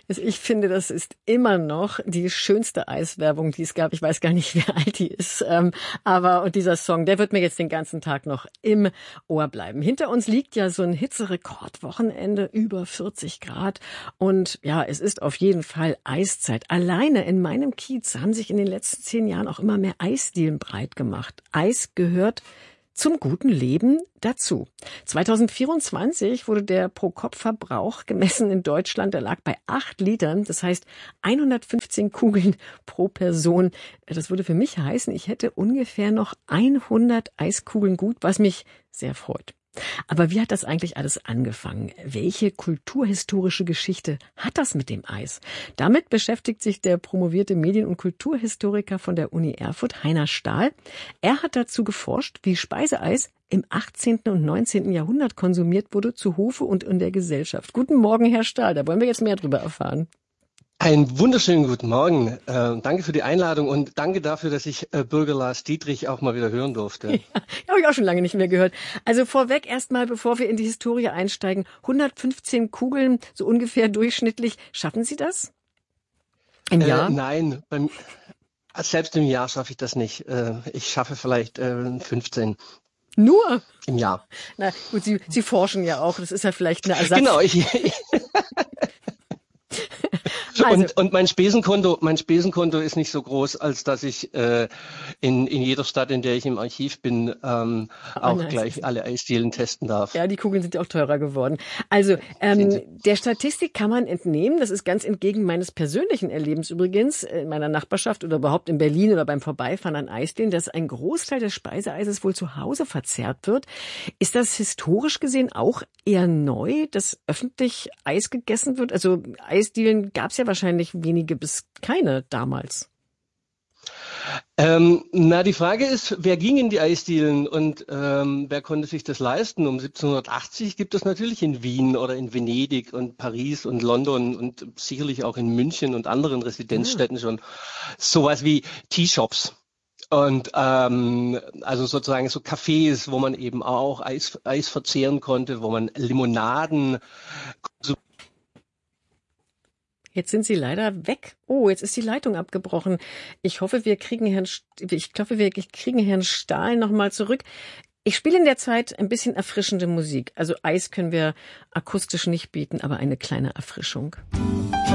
Also ich finde, das ist immer noch die schönste Eiswerbung, die es gab. Ich weiß gar nicht, wie alt die ist. Und dieser Song, der wird mir jetzt den ganzen Tag noch im Ohr bleiben. Hinter uns liegt ja so ein Hitzerekordwochenende, über 40 Grad. Und ja, es ist auf jeden Fall Eiszeit. Alleine in meinem Kiez haben sich in den letzten 10 Jahren auch immer mehr Eisdielen breit gemacht. Eis gehört zum guten Leben dazu. 2024 wurde der Pro-Kopf-Verbrauch gemessen in Deutschland, der lag bei 8 Litern, das heißt 115 Kugeln pro Person. Das würde für mich heißen, ich hätte ungefähr noch 100 Eiskugeln gut, was mich sehr freut. Aber wie hat das eigentlich alles angefangen? Welche kulturhistorische Geschichte hat das mit dem Eis? Damit beschäftigt sich der promovierte Medien- und Kulturhistoriker von der Uni Erfurt, Heiner Stahl. Er hat dazu geforscht, wie Speiseeis im 18. und 19. Jahrhundert konsumiert wurde, zu Hofe und in der Gesellschaft. Guten Morgen, Herr Stahl, da wollen wir jetzt mehr drüber erfahren. Einen wunderschönen guten Morgen. Danke für die Einladung und danke dafür, dass ich Bürger Lars Dietrich auch mal wieder hören durfte. Ja, habe ich auch schon lange nicht mehr gehört. Also vorweg erstmal, bevor wir in die Historie einsteigen, 115 Kugeln, so ungefähr durchschnittlich. Schaffen Sie das? Im Jahr? Nein, selbst im Jahr schaffe ich das nicht. Ich schaffe vielleicht 15. Nur? Im Jahr. Na gut, Sie forschen ja auch. Das ist ja vielleicht eine Ersatz. Genau, Also. Und mein Spesenkonto ist nicht so groß, als dass ich in jeder Stadt, in der ich im Archiv bin, auch gleich alle Eisdielen testen darf. Ja, die Kugeln sind ja auch teurer geworden. Also der Statistik kann man entnehmen, das ist ganz entgegen meines persönlichen Erlebens übrigens, in meiner Nachbarschaft oder überhaupt in Berlin oder beim Vorbeifahren an Eisdielen, dass ein Großteil des Speiseeises wohl zu Hause verzehrt wird. Ist das historisch gesehen auch eher neu, dass öffentlich Eis gegessen wird? Also Eisdielen gab es ja wahrscheinlich wenige bis keine damals. Die Frage ist, wer ging in die Eisdielen und wer konnte sich das leisten? Um 1780 gibt es natürlich in Wien oder in Venedig und Paris und London und sicherlich auch in München und anderen Residenzstädten schon sowas wie Teashops. Und also sozusagen so Cafés, wo man eben auch Eis verzehren konnte, wo man Limonaden Jetzt sind Sie leider weg. Oh, jetzt ist die Leitung abgebrochen. Ich hoffe, wir kriegen Herrn Stahl nochmal zurück. Ich spiele in der Zeit ein bisschen erfrischende Musik. Also Eis können wir akustisch nicht bieten, aber eine kleine Erfrischung.